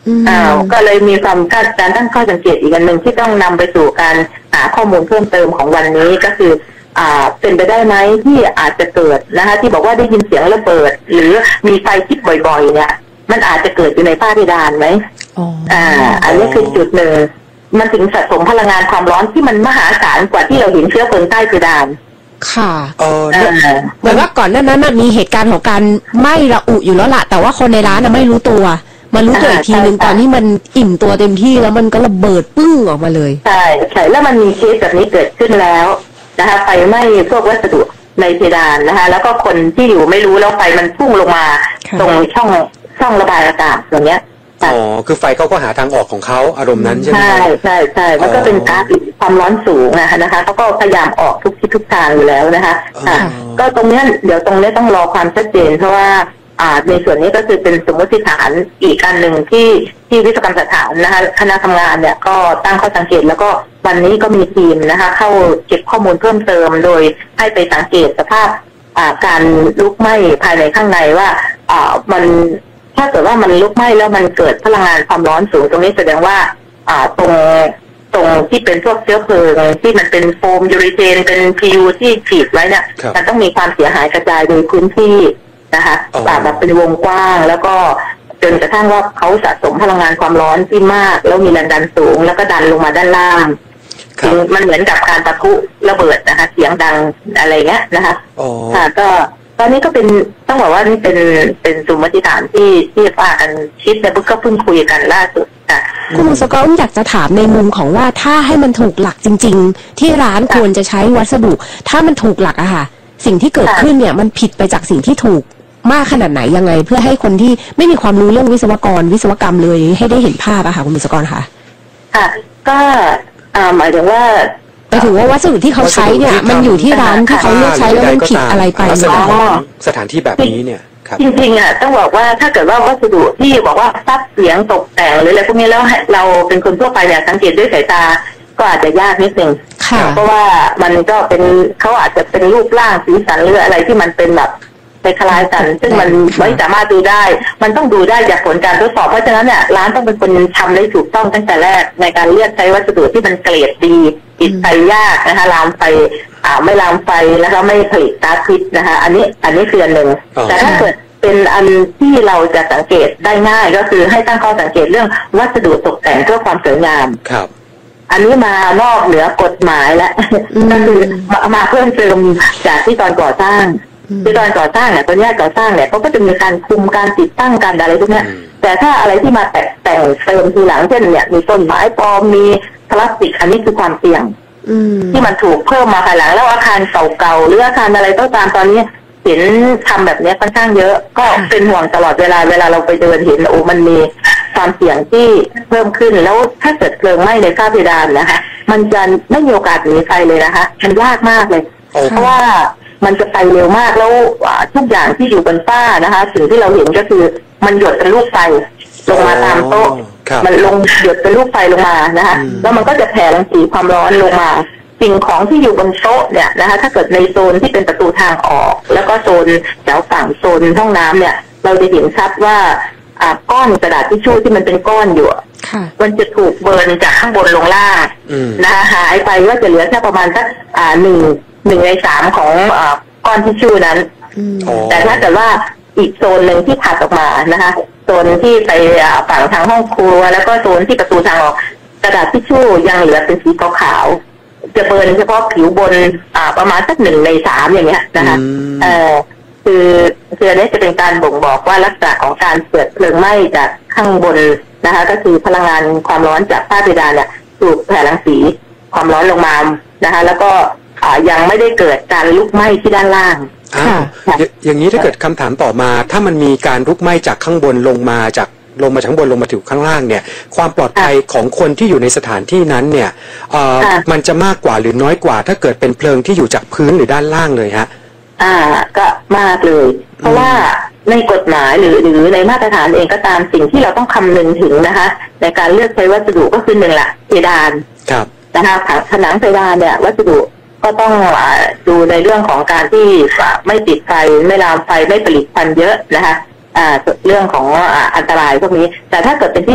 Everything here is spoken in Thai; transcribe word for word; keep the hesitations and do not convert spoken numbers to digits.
อ้าวก็เลยมีความการตั้งข้อสังเกตอีกอันหนึ่งที่ต้องนำไปสู่การหาข้อมูลเพิ่มเติมของวันนี้ก็คืออ่าเป็นไปได้ไหมที่อาจจะเกิดนะคะที่บอกว่าได้ยินเสียงระเบิดหรือมีไฟทิพย์บ่อยๆเนี่ยมันอาจจะเกิดอยู่ในฝ้าเพดานไหมอ๋ออ่าอันนี้คือจุดหนึ่งมันถึงสะสมพลังงานความร้อนที่มันมหาศาลกว่าที่เราเห็นเชื้อเพลิงใต้เพดานค่ะเออเหมือนว่าก่อนหน้านั้นมีเหตุการณ์ของการไหม้ระอุอยู่แล้วล่ะแต่ว่าคนในร้านไม่รู้ตัวมารู้ตัวอีกทีหนึ่งตอนที่มันอิ่มตัวเต็มที่แล้วมันก็ระเบิดปึ้งออกมาเลยใช่ใช่แล้วมันมีเคสแบบนี้เกิดขึ้นแล้วนะคะไฟไหม้พวกวัสดุในเพดานนะคะแล้วก็คนที่อยู่ไม่รู้แล้วไฟมันพุ่งลงมาตรงช่องช่องระบายอากาศอย่างเงี้ยอ๋อคือไฟเขาก็หาทางออกของเขาอารมณ์นั้นใช่ไหมใช่ใช่ใช่มันก็เป็นก๊าซความร้อนสูงนะคะนะคะเขาก็พยายามออกทุกทิศทุกทางอยู่แล้วนะคะค่ะก็ตรงนี้เดี๋ยวตรงนี้ต้องรอความชัดเจนเพราะว่าอ่าในส่วนนี้ก็คือเป็นสมมติฐานอีกอันหนึ่งที่ที่วิศวกรรมสถานนะคะคณะทำงานเนี่ยก็ตั้งข้อสังเกตแล้วก็วันนี้ก็มีทีมนะคะเข้าเก็บข้อมูลเพิ่มเติมโดยให้ไปสังเกตสภาพอ่าการลุกไหม้ภายในข้างในว่าอ่ามันถ้าเกิดว่ามันลุกไหม้แล้วมันเกิดพลังงานความร้อนสูงตรงนี้แสดงว่าอ่าตรงตรงที่เป็นพวกเชื้อเพลิงที่มันเป็นโฟมยูริเทนเป็นพียูที่ฉีดไว้เนี่ยมันต้องมีความเสียหายกระจายโดยพื้นที่นะคะแบบเป็นวงกว้างแล้วก็จนกระทั่งว่าเขาสะสมพลังงานความร้อนที่มากแล้วมีแรงดันสูงแล้วก็ดันลงมาด้านล่างมันเหมือนกับการปะทุระเบิดนะคะเสียงดังอะไรเงี้ยนะคะค่ะก็ตอนนี้ก็เป็นต้องบอกว่านี่เป็นเป็นสมมติฐานที่ที่ว่ากันคิดในบุ๊กก็เพิ่งคุยกันล่าสุดค่ะคุณสกอตอยากจะถามในมุมของว่าถ้าให้มันถูกหลักจริงๆที่ร้านควรจะใช้วัสดุถ้ามันถูกหลักอะค่ะสิ่งที่เกิดขึ้นเนี่ยมันผิดไปจากสิ่งที่ถูกมากขนาดไหนยังไงเพื่อให้คนที่ไม่มีความรู้เรื่องวิศวกรวิศวกรรมเลยให้ได้เห็นภาพอะค่ะคุณบุษกรค่ะค่ะก็หมายถึงว่าหมายถึงว่าวัสดุที่เขาใช้เนี่ยมันอยู่ที่ร้านที่เขาเลือกใช้แล้วมันผิดอะไรไปสถานที่แบบนี้เนี่ยจริงๆอ่ะต้องบอกว่าถ้าเกิดว่าวัสดุที่บอกว่าซับเสียงตกแต่งหรืออะไรพวกนี้แล้วเราเป็นคนทั่วไปเนี่ยสังเกตด้วยสายตาก็อาจจะยากนิดนึงเพราะว่ามันก็เป็นเขาอาจจะเป็นรูปร่างสีสันหรืออะไรที่มันเป็นแบบคล้ายๆกันซึ่งมันไม่สามารถดูได้มันต้องดูได้จากผลการทดสอบเพราะฉะนั้นเนี่ยร้านต้องเป็นคนทำได้ถูกต้องตั้งแต่แรกในการเลือกใช้วัสดุที่มันเกรดดีติดไฟยากนะคะลามไฟอ่าไม่ลามไฟแล้วก็ไม่ผลิตก๊าซพิษนะคะอันนี้อันนี้คืออันหนึ่งแต่ถ้าเกิดเป็นอันที่เราจะสังเกตได้ง่ายก็คือให้ตั้งข้อสังเกตเรื่องวัสดุตกแต่งเพื่อความสวยงามครับอันนี้มานอกเหนือกฎหมายแล้วก็คือมาเพิ่มเติมจากที่ตอนก่อสร้างที่ตอนก่อสร้างเนี่ยตอนแรกก่อสร้างเนี่ยเขาก็จะมีการคุมการติดตั้งการอะไรพวกนี้แต่ถ้าอะไรที่มาแต่แต่งเติมทีหลังเช่นเนี่ยมีต้นไม้ปลอมมีพลาสติกอันนี้คือความเสี่ยงที่มันถูกเพิ่มมาภายหลังแล้วอาคารเก่าๆหรืออาคารอะไรก็ตามตอนนี้เห็นทำแบบนี้ค่อนข้างเยอะก็เป็นห่วงตลอดเวลาเวลาเราไปเดินเห็นโอ้มันมีความเสี่ยงที่เพิ่มขึ้นแล้วถ้าเกิดเพลิงไหม้ในฝ้าเพดานนะคะมันจะไม่มีโอกาสหนีไฟเลยนะคะมันยากมากเลยเพราะว่ามันจะไปเร็วมากแล้วทุกอย่างที่อยู่บนฝ้านะคะสิ่งที่เราเห็นก็คือมันหยดเป็นลูกไฟลงมาตามโต๊ะมันลงหยดเป็นลูกไฟลงมานะคะแล้วมันก็จะแผ่รังสีความร้อนลงมาสิ่งของที่อยู่บนโต๊ะเนี่ยนะคะถ้าเกิดในโซนที่เป็นประตูทางออกแล้วก็โซนแถวฝั่งโซนห้องน้ำเนี่ยเราจะเห็นชัดว่าก้อนกระดาษทิชชู่ที่มันเป็นก้อนอยู่มันจะถูกเบิร์นจากข้างบนลงล่างนะคะหายไปว่าจะเหลือแค่ประมาณสักหนึ่งหนึ่งในสามของก้อนทิชชู่นั้นแต่ถ้าเกิดว่าอีกโซนหนึ่งที่ถัดออกมานะคะโซนที่ไปฝั่งทางห้องครัวแล้วก็โซนที่ประตูทางออกกระดาษทิชชู่ยังเหลือเป็นสีขาวๆจะเบิร์นเฉพาะผิวบนประมาณสักหนึ่งในสามอย่างเงี้ยนะคะเอ่อคือคืออันนี้จะเป็นการบ่งบอกว่าลักษณะของการเกิดเพลิงไหม้จากข้างบนนะคะก็คือพลังงานความร้อนจากฝ้าเพดานเนี่ยถูกแผ่รังสีความร้อนลงมานะคะแล้วก็ยังไม่ได้เกิดการลุกไหม้ที่ด้านล่างอย่างนี้ถ้าเกิดคำถามต่อมาถ้ามันมีการลุกไหม้จากข้างบนลงมาจากลงมาจากข้างบนลงมาถึงข้างล่างเนี่ยความปลอดภัยของคนที่อยู่ในสถานที่นั้นเนี่ยมันจะมากกว่าหรือน้อยกว่าถ้าเกิดเป็นเพลิงที่อยู่จากพื้นหรือด้านล่างเลยฮะอ่าก็มากเลยเพราะว่าในกฎหมายหรือหรือในมาตรฐานเองก็ตามสิ่งที่เราต้องคำนึงถึงนะคะในการเลือกใช้วัสดุก็คือหนึ่งละเพดานครับนะคะผนังเพดานเนี่ยวัสดุก็ต้องดูในเรื่องของการที่ไม่ติดไฟไม่ลามไฟไม่ผลิตควันเยอะนะคะอ่าเรื่องของอันตรายพวกนี้แต่ถ้าเกิดเป็นที่